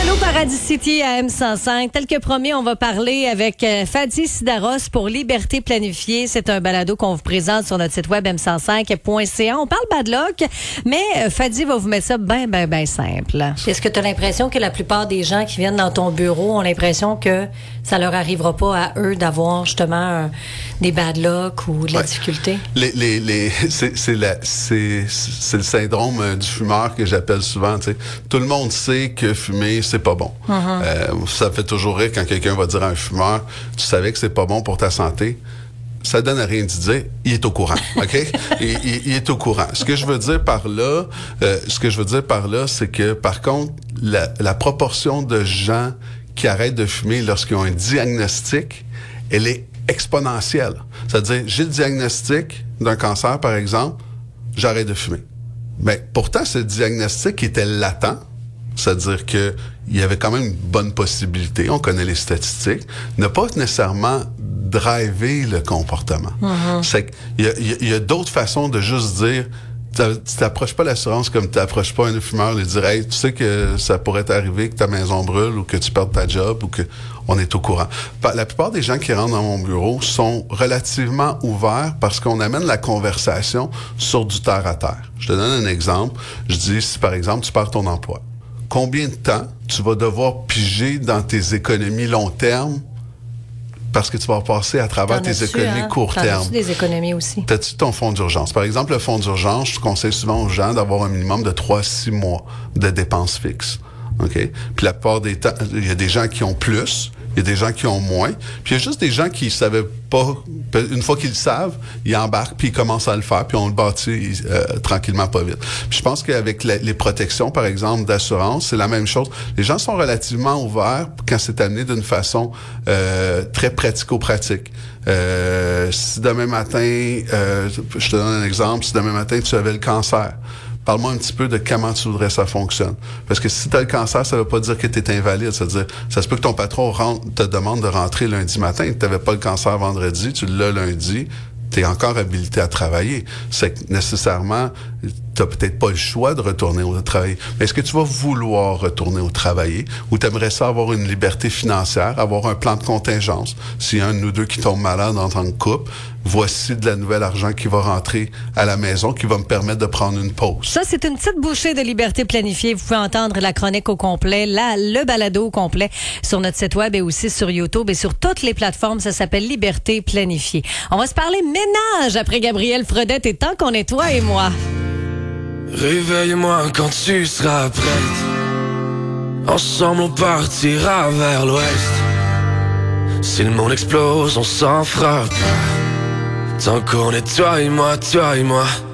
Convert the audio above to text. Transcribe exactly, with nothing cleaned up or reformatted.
Allô Paradis City à M cent cinq. Tel que promis, on va parler avec euh, Fadi Sidaros pour Liberté planifiée. C'est un balado qu'on vous présente sur notre site web m cent cinq point c a. On parle bad luck, mais euh, Fadi va vous mettre ça bien, bien, bien simple. Est-ce que tu as l'impression que la plupart des gens qui viennent dans ton bureau ont l'impression que ça leur arrivera pas à eux d'avoir justement un, des bad luck ou de la ouais. difficulté? Les, les, les, c'est, c'est, la, c'est, c'est le syndrome euh, du fumeur que j'appelle souvent. T'sais. Tout le monde sait que fumer, c'est pas bon. Mm-hmm. Euh, ça fait toujours rire quand quelqu'un va dire à un fumeur, tu savais que c'est pas bon pour ta santé. Ça donne à rien de dire, il est au courant, OK? il, il, il est au courant. Ce que je veux dire par là, euh, ce que je veux dire par là, c'est que, par contre, la, la proportion de gens qui arrêtent de fumer lorsqu'ils ont un diagnostic, elle est exponentielle. C'est-à-dire, j'ai le diagnostic d'un cancer, par exemple, j'arrête de fumer. Mais pourtant, ce diagnostic était latent. C'est-à-dire que il y avait quand même une bonne possibilité, on connaît les statistiques, ne pas nécessairement driver le comportement. Mm-hmm. C'est qu'il y a, il y a d'autres façons de juste dire, tu t'approches pas l'assurance comme tu t'approches pas un fumeur et dire, hey, tu sais que ça pourrait t'arriver que ta maison brûle ou que tu perdes ta job ou que on est au courant. La plupart des gens qui rentrent dans mon bureau sont relativement ouverts parce qu'on amène la conversation sur du terre à terre. Je te donne un exemple. Je dis, si par exemple, tu perds ton emploi, combien de temps tu vas devoir piger dans tes économies long terme parce que tu vas passer à travers tes économies hein? court terme. T'en as-tu des économies aussi? T'as-tu ton fonds d'urgence? Par exemple, le fonds d'urgence, je conseille souvent aux gens d'avoir un minimum de trois à six mois de dépenses fixes. OK? Puis la plupart des temps, il y a des gens qui ont plus, il y a des gens qui ont moins, puis il y a juste des gens qui savaient pas, une fois qu'ils le savent, ils embarquent, puis ils commencent à le faire, puis on le bâtit euh, tranquillement, pas vite. Puis je pense qu'avec la, les protections, par exemple, d'assurance, c'est la même chose. Les gens sont relativement ouverts quand c'est amené d'une façon euh, très pratico-pratique. Euh, si demain matin, euh, je te donne un exemple, si demain matin tu avais le cancer, parle-moi un petit peu de comment tu voudrais que ça fonctionne. Parce que si tu as le cancer, ça veut pas dire que tu es invalide. Ça veut dire, ça se peut que ton patron rentre, te demande de rentrer lundi matin, que tu n'avais pas le cancer vendredi, tu l'as lundi, tu es encore habilité à travailler. C'est que nécessairement, tu n'as peut-être pas le choix de retourner au travail. Mais est-ce que tu vas vouloir retourner au travail ou tu aimerais ça avoir une liberté financière, avoir un plan de contingence? S'il y a un de nous deux qui tombe malade en tant que couple, voici de la nouvelle argent qui va rentrer à la maison, qui va me permettre de prendre une pause. Ça, c'est une petite bouchée de liberté planifiée. Vous pouvez entendre la chronique au complet, là, le balado au complet sur notre site web et aussi sur YouTube et sur toutes les plateformes. Ça s'appelle Liberté planifiée. On va se parler ménage après Gabriel Fredette et tant qu'on est toi et moi. Réveille-moi quand tu seras prête. Ensemble on partira vers l'ouest. Si le monde explose, on s'en fera pas. Tant qu'on est toi et moi, toi et moi.